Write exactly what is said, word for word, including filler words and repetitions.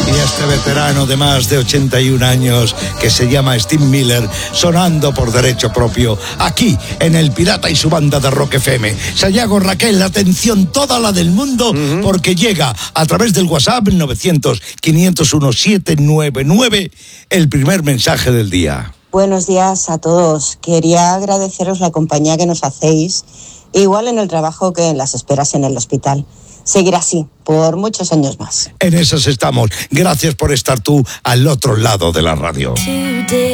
Y este veterano de más de ochenta y un años que se llama Steve Miller, sonando por derecho propio, aquí en El Pirata y su banda de Rock F M. Sayago, Raquel, atención toda la del mundo, uh-huh. porque llega a través del WhatsApp novecientos, quinientos uno, setecientos noventa y nueve el primer mensaje del día. Buenos días a todos. Quería agradeceros la compañía que nos hacéis, igual en el trabajo que en las esperas en el hospital. Seguir así por muchos años más. En esas estamos. Gracias por estar tú al otro lado de la radio.